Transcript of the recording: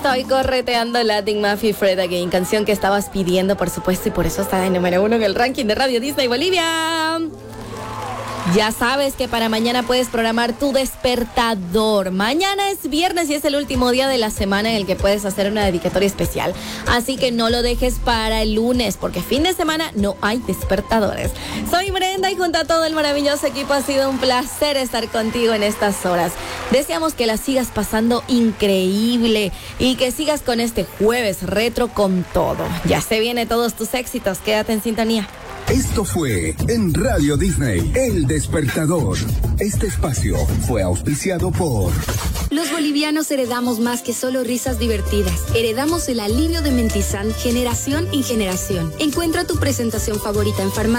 Estoy correteando Latin Mafia Fred Again, canción que estabas pidiendo, por supuesto, y por eso está de número 1 en el ranking de Radio Disney Bolivia. Ya sabes que para mañana puedes programar tu despertador. Mañana es viernes y es el último día de la semana en el que puedes hacer una dedicatoria especial. Así que no lo dejes para el lunes, porque fin de semana no hay despertadores. Soy Brenda y junto a todo el maravilloso equipo ha sido un placer estar contigo en estas horas. Deseamos que la sigas pasando increíble y que sigas con este jueves retro con todo. Ya se vienen todos tus éxitos. Quédate en sintonía. Esto fue en Radio Disney, El Despertador. Este espacio fue auspiciado por... Los bolivianos heredamos más que solo risas divertidas. Heredamos el alivio de Mentizan generación en generación. Encuentra tu presentación favorita en farmacia.